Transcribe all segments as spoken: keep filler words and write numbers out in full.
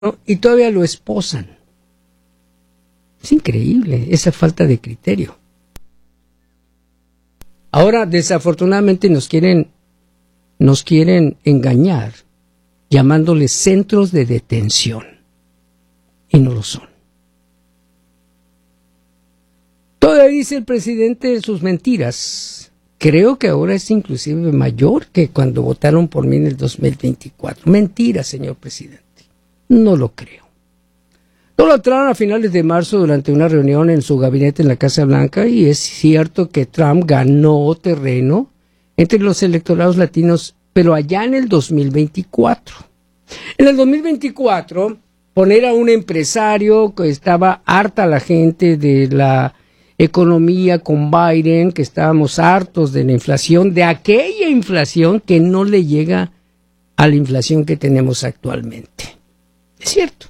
y todavía lo esposan. Es increíble esa falta de criterio. Ahora, desafortunadamente, nos quieren, nos quieren engañar llamándoles centros de detención. Y no lo son. Todavía dice el presidente sus mentiras. Creo que ahora es inclusive mayor que cuando votaron por mí en el dos mil veinticuatro. Mentira, señor presidente. No lo creo. Donald Trump a finales de marzo durante una reunión en su gabinete en la Casa Blanca, y es cierto que Trump ganó terreno entre los electorados latinos, pero allá en el dos mil veinticuatro. En el dos mil veinticuatro, poner a un empresario que estaba harta la gente de la economía con Biden, que estábamos hartos de la inflación, de aquella inflación que no le llega a la inflación que tenemos actualmente. Es cierto.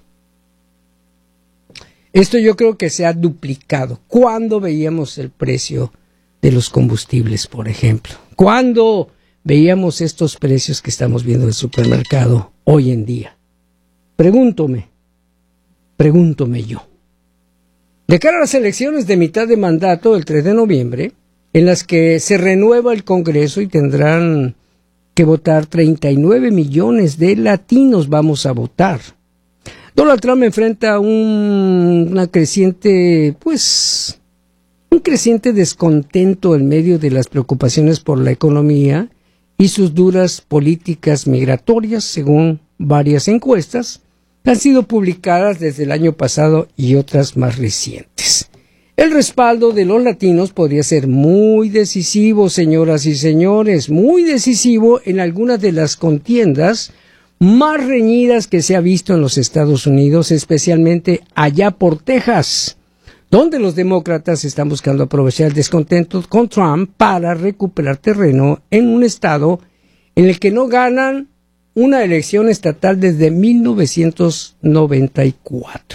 Esto yo creo que se ha duplicado. ¿Cuándo veíamos el precio de los combustibles, por ejemplo? ¿Cuándo veíamos estos precios que estamos viendo en el supermercado hoy en día? Pregúntome, pregúntome yo. De cara a las elecciones de mitad de mandato, el tres de noviembre, en las que se renueva el Congreso y tendrán que votar treinta y nueve millones de latinos, vamos a votar. Donald Trump enfrenta un, una creciente, pues, un creciente descontento en medio de las preocupaciones por la economía y sus duras políticas migratorias, según varias encuestas que han sido publicadas desde el año pasado y otras más recientes. El respaldo de los latinos podría ser muy decisivo, señoras y señores, muy decisivo en algunas de las contiendas más reñidas que se ha visto en los Estados Unidos, especialmente allá por Texas, donde los demócratas están buscando aprovechar el descontento con Trump para recuperar terreno en un estado en el que no ganan una elección estatal desde mil novecientos noventa y cuatro.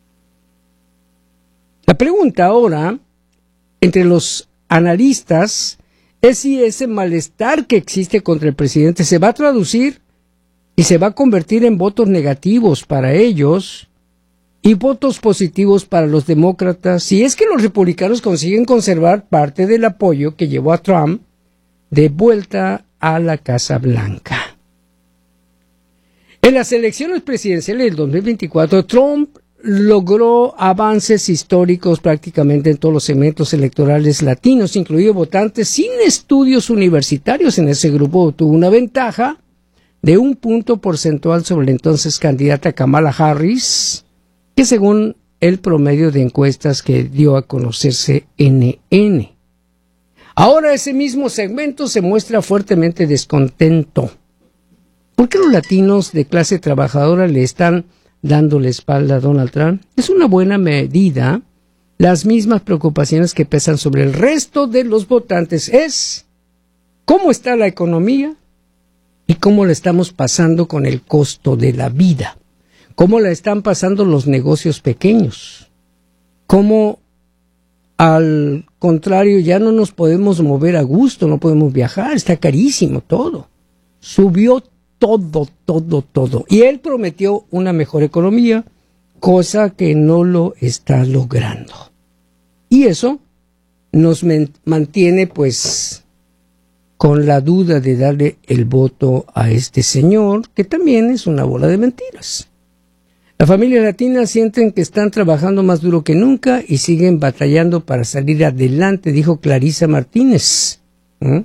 La pregunta ahora entre los analistas es si ese malestar que existe contra el presidente se va a traducir y se va a convertir en votos negativos para ellos y votos positivos para los demócratas, si es que los republicanos consiguen conservar parte del apoyo que llevó a Trump de vuelta a la Casa Blanca. En las elecciones presidenciales del dos mil veinticuatro, Trump logró avances históricos prácticamente en todos los segmentos electorales latinos, incluidos votantes sin estudios universitarios. En ese grupo tuvo una ventaja de un punto porcentual sobre la entonces candidata Kamala Harris, que según el promedio de encuestas que dio a conocer C N N. Ahora ese mismo segmento se muestra fuertemente descontento. ¿Por qué los latinos de clase trabajadora le están dando la espalda a Donald Trump? Es una buena medida. Las mismas preocupaciones que pesan sobre el resto de los votantes es cómo está la economía y cómo la estamos pasando con el costo de la vida, cómo la están pasando los negocios pequeños, cómo al contrario ya no nos podemos mover a gusto, no podemos viajar, está carísimo todo, subió todo, todo, todo. Y él prometió una mejor economía, cosa que no lo está logrando. Y eso nos mantiene, pues, con la duda de darle el voto a este señor, que también es una bola de mentiras. Las familias latinas sienten que están trabajando más duro que nunca y siguen batallando para salir adelante, dijo Clarisa Martínez. ¿Mm?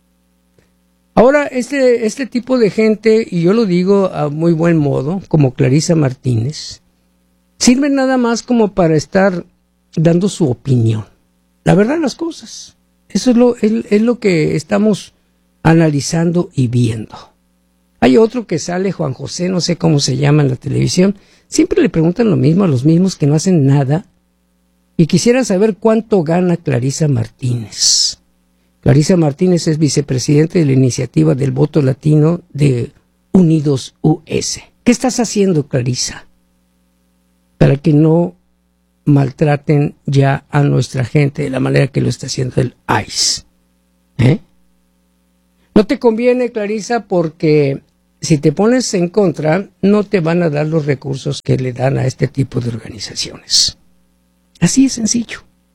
Ahora, este, este tipo de gente, y yo lo digo a muy buen modo, como Clarisa Martínez, sirve nada más como para estar dando su opinión. La verdad de las cosas. Eso es lo, es, es lo que estamos analizando y viendo. Hay otro que sale, Juan José, no sé cómo se llama en la televisión, siempre le preguntan lo mismo a los mismos que no hacen nada, y quisiera saber cuánto gana Clarisa Martínez. Clarisa Martínez es vicepresidente de la iniciativa del voto latino de Unidos U S. ¿Qué estás haciendo, Clarisa, para que no maltraten ya a nuestra gente de la manera que lo está haciendo el I C E? ¿Eh? No te conviene, Clarisa, porque si te pones en contra, no te van a dar los recursos que le dan a este tipo de organizaciones. Así es sencillo.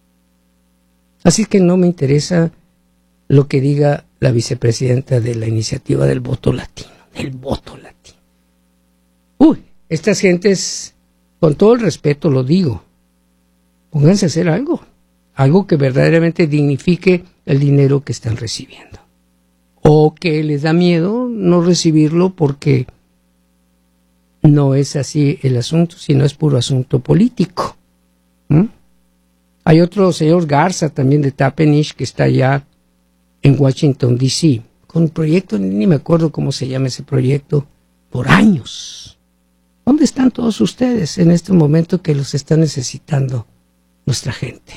Así que no me interesa lo que diga la vicepresidenta de la iniciativa del voto latino, del voto latino. Uy, estas gentes, con todo el respeto lo digo, pónganse a hacer algo, algo que verdaderamente dignifique el dinero que están recibiendo. O que les da miedo no recibirlo porque no es así el asunto, sino es puro asunto político. ¿Mm? Hay otro señor Garza también de Tapenich que está allá en Washington, D C, con un proyecto, ni me acuerdo cómo se llama ese proyecto, por años. ¿Dónde están todos ustedes en este momento que los está necesitando nuestra gente?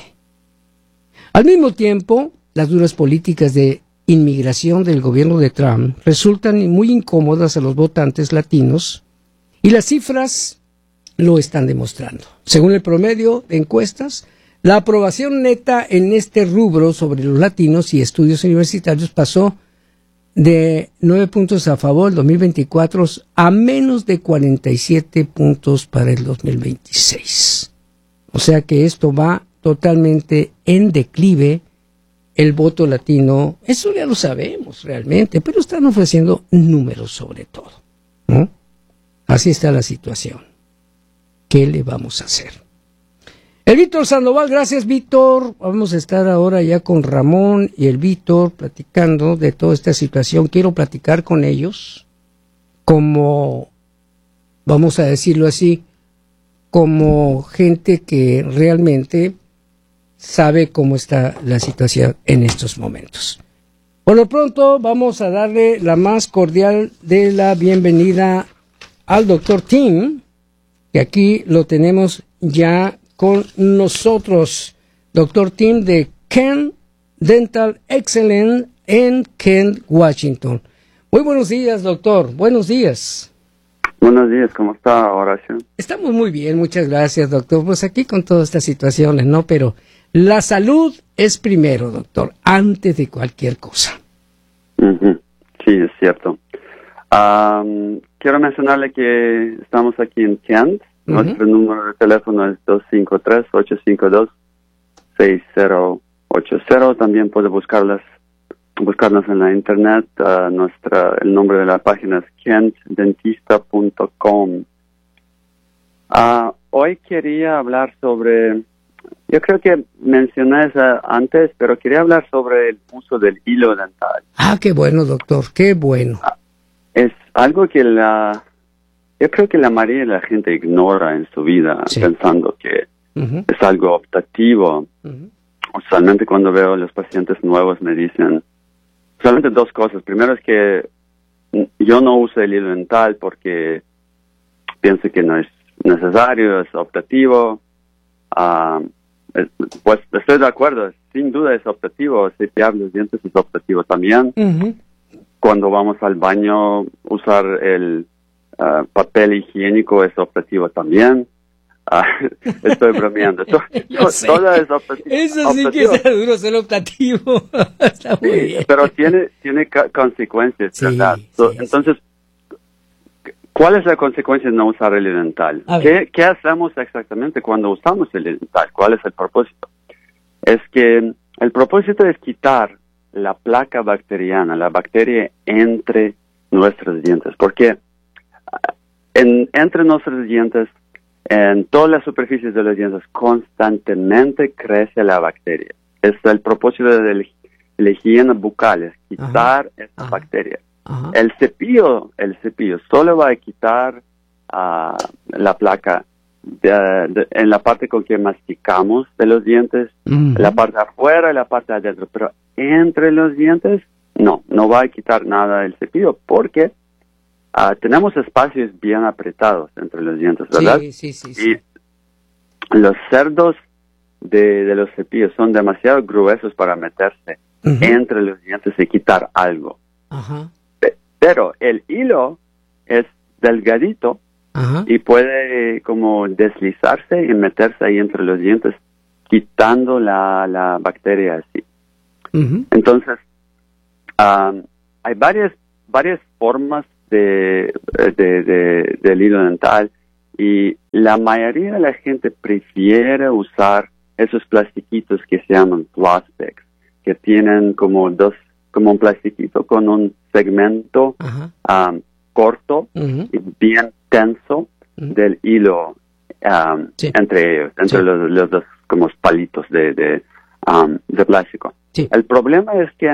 Al mismo tiempo, las duras políticas de inmigración del gobierno de Trump resultan muy incómodas a los votantes latinos y las cifras lo están demostrando. Según el promedio de encuestas, la aprobación neta en este rubro sobre los latinos y estudios universitarios pasó de nueve puntos a favor el dos mil veinticuatro a menos de cuarenta y siete puntos para el dos mil veintiséis. O sea que esto va totalmente en declive. El voto latino, eso ya lo sabemos realmente, pero están ofreciendo números sobre todo, ¿no? Así está la situación. ¿Qué le vamos a hacer? El Víctor Sandoval, gracias Víctor. Vamos a estar ahora ya con Ramón y el Víctor platicando de toda esta situación. Quiero platicar con ellos como, vamos a decirlo así, como gente que realmente sabe cómo está la situación en estos momentos. Por lo pronto vamos a darle la más cordial de la bienvenida al doctor Tim, que aquí lo tenemos ya con nosotros. Doctor Tim de Kent Dental Excellence en Kent, Washington. Muy buenos días, doctor. Buenos días. Buenos días, ¿cómo está, Horacio? Estamos muy bien, muchas gracias, doctor. Pues aquí con todas estas situaciones, ¿no? Pero la salud es primero, doctor, antes de cualquier cosa. Uh-huh. Sí, es cierto. Um, quiero mencionarle que estamos aquí en Kent. Uh-huh. Nuestro número de teléfono es dos cinco tres, ocho cinco dos, seis cero ocho cero. También puede buscarlas, buscarnos en la internet. Uh, nuestra, el nombre de la página es kent dentista punto com. Uh, hoy quería hablar sobre... Yo creo que mencioné eso antes, pero quería hablar sobre el uso del hilo dental. Ah, qué bueno, doctor, qué bueno. Es algo que la... Yo creo que la mayoría de la gente ignora en su vida, sí, pensando que uh-huh. es algo optativo. Uh-huh. Usualmente cuando veo a los pacientes nuevos me dicen solamente dos cosas. Primero es que yo no uso el hilo dental porque pienso que no es necesario, es optativo. Uh, Pues estoy de acuerdo, sin duda es optativo, cepillar los dientes es optativo también. Uh-huh. Cuando vamos al baño, usar el uh, papel higiénico es optativo también. Uh, estoy bromeando. To- to- todo es optativo. Eso sí optativo. Que es duro ser optativo. Está muy sí, bien. Pero tiene, tiene ca- consecuencias, sí, ¿verdad? Sí, so, sí. Entonces, ¿cuál es la consecuencia de no usar el hilo dental? ¿Qué, ¿Qué hacemos exactamente cuando usamos el hilo dental? ¿Cuál es el propósito? Es que el propósito es quitar la placa bacteriana, la bacteria entre nuestros dientes, porque en, entre nuestros dientes, en todas las superficies de los dientes, constantemente crece la bacteria. Es el propósito de la higiene bucal, es quitar Ajá. esta Ajá. bacteria. Ajá. El cepillo, el cepillo solo va a quitar uh, la placa de, de, en la parte con que masticamos de los dientes, uh-huh. la parte de afuera y la parte de adentro, pero entre los dientes no, no va a quitar nada el cepillo porque uh, tenemos espacios bien apretados entre los dientes, ¿verdad? Sí, sí, sí. sí. Y los cerdos de, de los cepillos son demasiado gruesos para meterse uh-huh. entre los dientes y quitar algo. Ajá. Pero el hilo es delgadito Ajá. y puede como deslizarse y meterse ahí entre los dientes, quitando la, la bacteria así. Uh-huh. Entonces, um, hay varias varias formas de, de, de, del hilo dental y la mayoría de la gente prefiere usar esos plastiquitos que se llaman Plaspex, que tienen como dos, como un plastiquito con un segmento um, corto uh-huh. y bien tenso uh-huh. del hilo um, sí. entre ellos, entre sí. los, los dos como palitos de, de, um, de plástico. Sí. El problema es que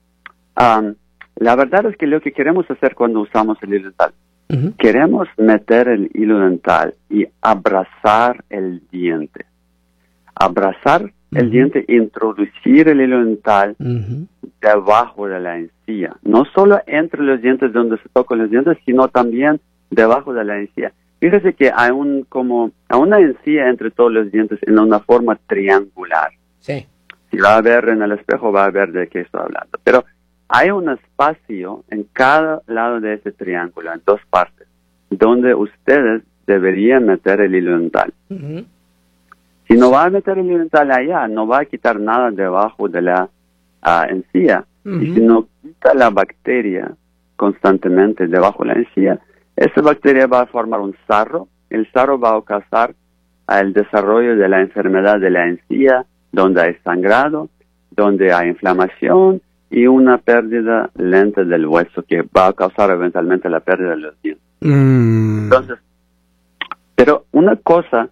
um, la verdad es que lo que queremos hacer cuando usamos el hilo dental, uh-huh. queremos meter el hilo dental y abrazar el diente. Abrazar uh-huh. el diente, introducir el hilo dental uh-huh. debajo de la encía. No solo entre los dientes donde se tocan los dientes, sino también debajo de la encía. Fíjese que hay un como hay una encía entre todos los dientes en una forma triangular. Sí. Si va a ver en el espejo, va a ver de qué estoy hablando. Pero hay un espacio en cada lado de ese triángulo, en dos partes, donde ustedes deberían meter el hilo dental. Uh-huh. Si no va a meter el hilo dental allá, no va a quitar nada debajo de la uh, encía. Uh-huh. Y si no quita la bacteria constantemente debajo de la encía, esa bacteria va a formar un sarro. El sarro va a causar el desarrollo de la enfermedad de la encía, donde hay sangrado, donde hay inflamación y una pérdida lenta del hueso que va a causar eventualmente la pérdida de los dientes. Mm. Entonces, pero una cosa,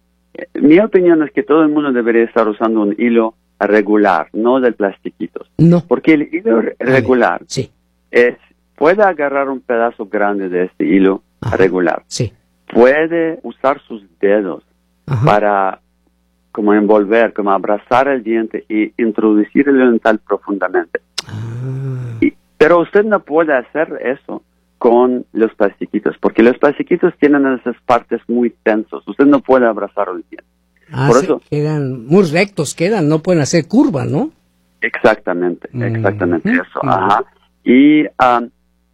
mi opinión es que todo el mundo debería estar usando un hilo regular, no del plastiquito. No. Porque el hilo regular sí. es, puede agarrar un pedazo grande de este hilo Ajá. regular. Sí. Puede usar sus dedos Ajá. para como envolver, como abrazar el diente y introducir el hilo dental profundamente. Ah. Y, pero usted no puede hacer eso con los plastiquitos, porque los plastiquitos tienen esas partes muy tensos. Usted no puede abrazar el diente. Ah, Por sí, eso, quedan muy rectos, quedan, no pueden hacer curva, ¿no? Exactamente, exactamente mm-hmm. eso. Ajá. Y, um,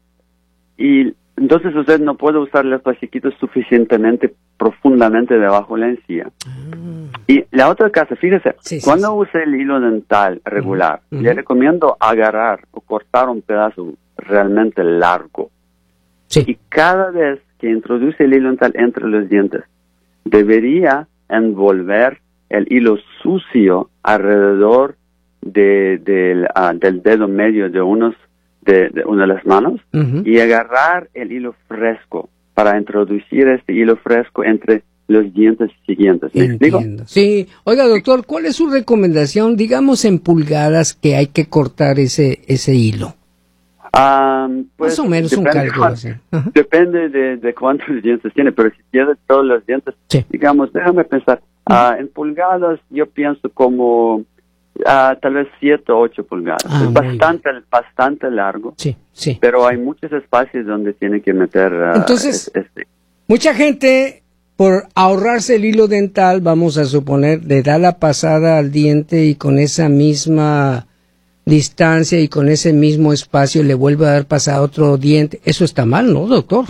y entonces usted no puede usar los plastiquitos suficientemente profundamente debajo de la encía. Ah. Y la otra cosa, fíjese, sí, cuando sí, use el hilo dental regular, uh-huh. le recomiendo agarrar o cortar un pedazo realmente largo. Sí. Y cada vez que introduce el hilo dental entre los dientes, debería envolver el hilo sucio alrededor de, de, uh, del dedo medio de, unos, de, de una de las manos uh-huh. y agarrar el hilo fresco para introducir este hilo fresco entre los dientes siguientes. ¿Me explico? Sí. Oiga, doctor, ¿cuál es su recomendación, digamos en pulgadas, que hay que cortar ese ese hilo? Um, pues, Más o menos un cálculo. Así. Depende de, de cuántos dientes tiene, pero si tiene todos los dientes, sí. digamos, déjame pensar, uh-huh. uh, en pulgadas yo pienso como uh, tal vez siete o ocho pulgadas. Ah, es bastante, bastante largo, sí, sí, pero sí. hay muchos espacios donde tiene que meter... Uh, Entonces, este. mucha gente, por ahorrarse el hilo dental, vamos a suponer, le da la pasada al diente y con esa misma distancia y con ese mismo espacio le vuelve a dar pasada a otro diente. Eso está mal, ¿no, doctor?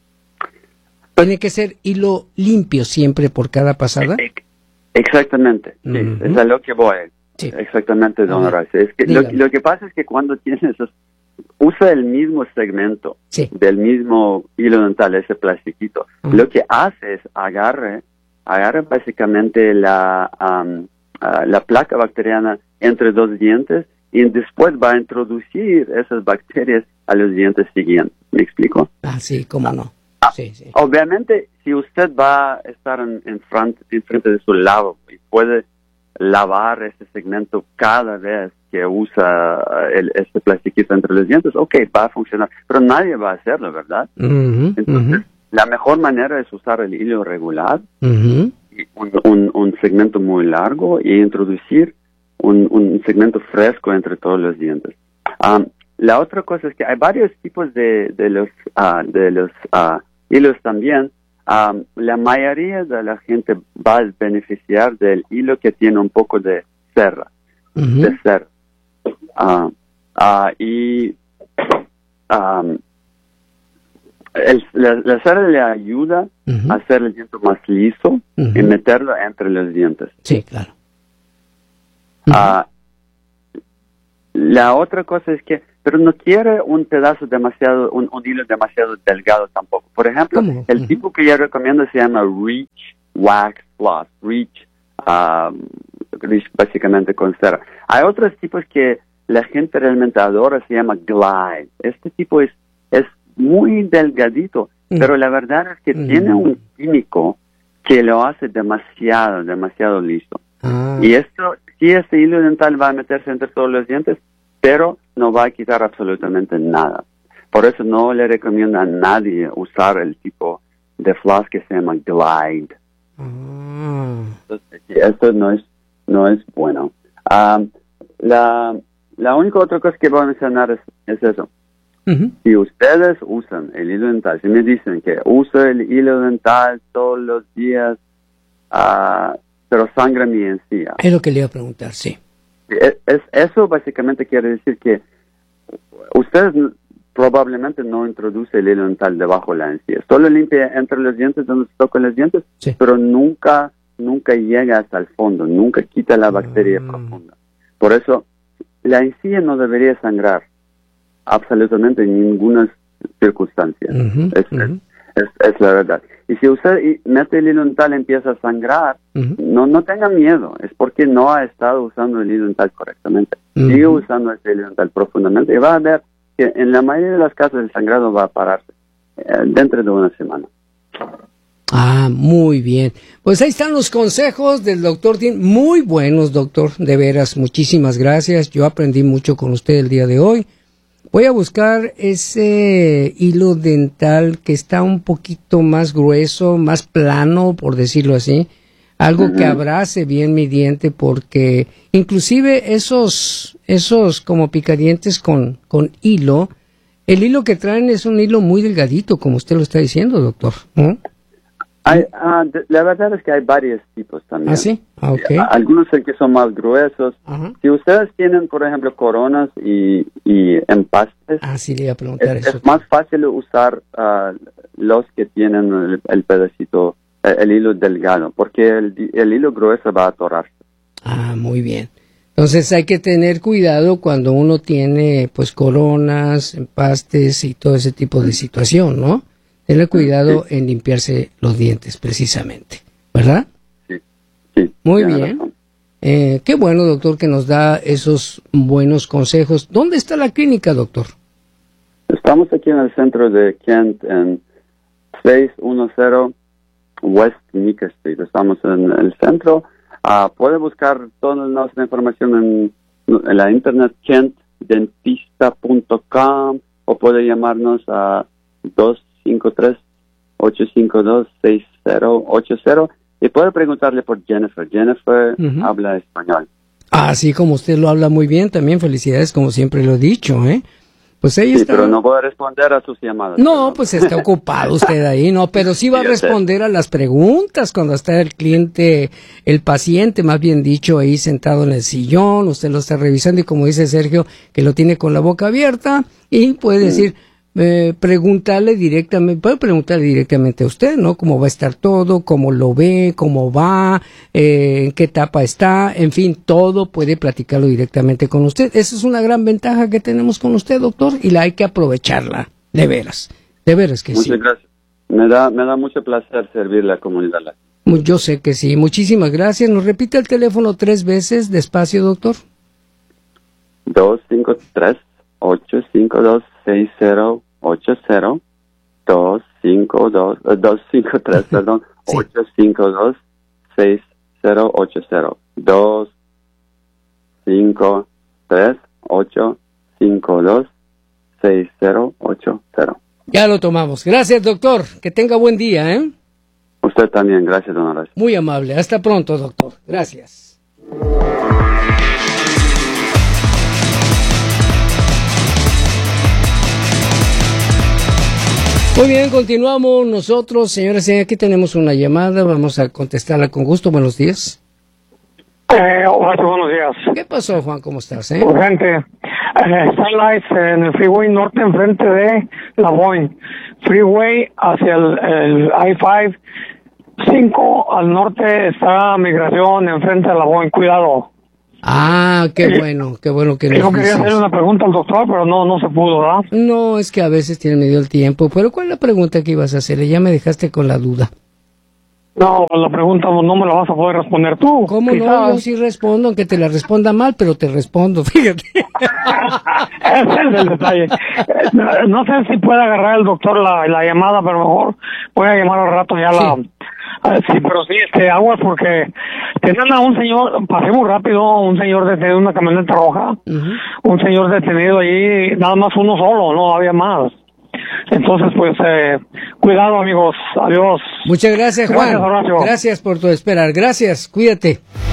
Tiene que ser hilo limpio siempre por cada pasada. Exactamente, sí, uh-huh. es a lo que voy. Sí. Exactamente, don Horacio. Es que lo, lo que pasa es que cuando tienes esos, usa el mismo segmento sí. del mismo hilo dental, ese plastiquito. Uh-huh. Lo que hace es agarre, agarre básicamente la, um, uh, la placa bacteriana entre dos dientes y después va a introducir esas bacterias a los dientes siguientes. ¿Me explico? Ah, sí, cómo no. Ah, sí, sí. Obviamente, si usted va a estar en, en, frente, en frente de su lavabo y puede lavar ese segmento cada vez que usa el, este plastiquito entre los dientes, ok, va a funcionar, pero nadie va a hacerlo, ¿verdad? Uh-huh, Entonces, uh-huh. la mejor manera es usar el hilo regular, uh-huh. y un, un, un segmento muy largo y introducir un, un segmento fresco entre todos los dientes. Um, la otra cosa es que hay varios tipos de, de los, uh, de los uh, hilos también. Um, la mayoría de la gente va a beneficiar del hilo que tiene un poco de cerra, uh-huh. de cerra. Uh, uh, y um, el, la, la cerra le ayuda uh-huh. a hacer el diente más liso uh-huh. y meterlo entre los dientes. Sí, claro. Uh, la otra cosa es que, pero no quiere un pedazo demasiado, un, un hilo demasiado delgado tampoco. Por ejemplo, ¿cómo? El uh-huh. tipo que yo recomiendo se llama Reach Wax Floss. Reach, um, Reach básicamente con cera. Hay otros tipos que la gente realmente adora, se llama Glide. Este tipo es, es muy delgadito, uh-huh. pero la verdad es que uh-huh. tiene un químico que lo hace demasiado, demasiado liso. Uh-huh. Y esto, sí, este hilo dental va a meterse entre todos los dientes, pero no va a quitar absolutamente nada. Por eso no le recomiendo a nadie usar el tipo de floss que se llama Glide. Uh-huh. Entonces, esto no es, no es bueno. Um, la, la única otra cosa que voy a mencionar es, es eso. Uh-huh. Si ustedes usan el hilo dental, si me dicen que uso el hilo dental todos los días, uh, pero sangra mi encía. Es lo que le iba a preguntar, sí. Es, es, eso básicamente quiere decir que ustedes probablemente no introduce el hilo dental debajo de la encía. Solo limpia entre los dientes donde se tocan los dientes, sí. pero nunca, nunca llega hasta el fondo, nunca quita la bacteria uh-huh. profunda. Por eso, la encía no debería sangrar absolutamente en ninguna circunstancia. Uh-huh, es, uh-huh. es, es, es la verdad. Y si usted mete el hilo dental y empieza a sangrar, uh-huh. no no tenga miedo. Es porque no ha estado usando el hilo dental correctamente. Uh-huh. Sigue usando este hilo dental profundamente y va a ver que en la mayoría de las casos el sangrado va a pararse eh, dentro de una semana. Ah, muy bien. Pues ahí están los consejos del doctor Dean. Muy buenos, doctor. De veras, muchísimas gracias. Yo aprendí mucho con usted el día de hoy. Voy a buscar ese hilo dental que está un poquito más grueso, más plano, por decirlo así. Algo uh-huh. que abrace bien mi diente, porque inclusive esos, esos como picadientes con, con hilo, el hilo que traen es un hilo muy delgadito, como usted lo está diciendo, doctor. ¿Eh? Hay, uh, de, la verdad es que hay varios tipos también. ¿Ah, sí? Ah, okay. Algunos que son más gruesos. Uh-huh. Si ustedes tienen, por ejemplo, coronas y, y empastes, ah, sí, le iba a preguntar es, eso. es más fácil usar uh, los que tienen el, el pedacito, el, el hilo delgado, porque el, el hilo grueso va a atorarse. Ah, muy bien. Entonces hay que tener cuidado cuando uno tiene, pues, coronas, empastes y todo ese tipo de situación, ¿no? Tener cuidado sí. en limpiarse los dientes, precisamente, ¿verdad? Sí, sí. Muy bien. Eh, qué bueno, doctor, que nos da esos buenos consejos. ¿Dónde está la clínica, doctor? Estamos aquí en el centro de Kent, en seiscientos diez West Meeker Street. Estamos en el centro. Uh, puede buscar toda nuestra información en, en la internet, kent dentista punto com, o puede llamarnos a dos cinco tres, ocho cinco dos, seis cero ocho cero y puede preguntarle por Jennifer. Jennifer uh-huh. habla español. Así como usted lo habla muy bien, también felicidades, como siempre lo he dicho, ¿eh? Pues ella sí, está... pero no puede responder a sus llamadas. No, pues está ocupado usted ahí, ¿no? Pero sí va a responder a las preguntas cuando está el cliente, el paciente, más bien dicho, ahí sentado en el sillón, usted lo está revisando y como dice Sergio, que lo tiene con la boca abierta y puede decir... Mm. Eh, preguntarle directamente, puede preguntarle directamente a usted, ¿no? Cómo va a estar todo, cómo lo ve, cómo va, eh, en qué etapa está, en fin, todo puede platicarlo directamente con usted. Esa es una gran ventaja que tenemos con usted, doctor, y la hay que aprovecharla, de veras, de veras que Muchas sí. Muchas gracias. Me da, me da mucho placer servirle a la comunidad. Yo sé que sí. Muchísimas gracias. ¿Nos repite el teléfono tres veces, despacio, doctor? dos cinco tres, ocho cinco dos, seis cero ocho cero, dos cinco dos, dos cinco tres, perdón, sí. ocho cinco dos, seis cero ocho cero, dos cinco tres, ocho cinco dos, seis cero ocho cero. Ya lo tomamos. Gracias, doctor. Que tenga buen día, ¿eh? Usted también. Gracias, don Horacio. Muy amable. Hasta pronto, doctor. Gracias. Muy bien, continuamos nosotros, señoras y señores, aquí tenemos una llamada, vamos a contestarla con gusto. Buenos días. Eh, hola, buenos días. ¿Qué pasó, Juan? ¿Cómo estás? Eh? Urgente. Eh, Starlight en el Freeway Norte, enfrente de La Boyne. Freeway hacia el, el I cinco, al norte está Migración, enfrente de La Boyne. Cuidado. Ah, qué eh, bueno, qué bueno que nos Yo quería hacer una pregunta al doctor, pero no no se pudo, ¿verdad? No, es que a veces tiene medio el tiempo. Pero ¿cuál es la pregunta que ibas a hacerle? Ya me dejaste con la duda. No, la pregunta no me la vas a poder responder tú. ¿Cómo quizás. no? Yo sí respondo, aunque te la responda mal, pero te respondo, fíjate. Ese es el detalle. No, no sé si puede agarrar el doctor la, la llamada, pero mejor voy a llamar al rato ya sí. la... Sí, pero sí, este, aguas porque tenían a un señor, pasé muy rápido, un señor detenido en una camioneta roja, uh-huh. un señor detenido allí, nada más uno solo, no había más. Entonces, pues, eh, cuidado, amigos. Adiós. Muchas gracias, Juan. Gracias, Horacio. Gracias por tu esperar. Gracias. Cuídate.